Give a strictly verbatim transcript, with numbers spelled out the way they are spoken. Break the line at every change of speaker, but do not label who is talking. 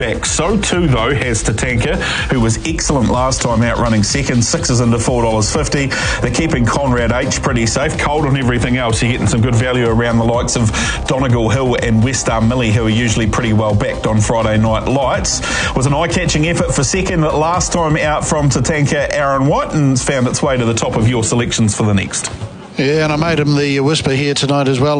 Back. So too, though, has Tatanka, who was excellent last time out running second. Sixes into four dollars fifty. They're keeping Conrad H pretty safe. Cold on everything else. You're getting some good value around the likes of Donegal Hill and West Arm Millie, who are usually pretty well backed on Friday night lights. Was an eye-catching effort for second last time out from Tatanka Aaron White, and it's found its way to the top of your selections for the next.
Yeah, and I made him the whisper here tonight as well.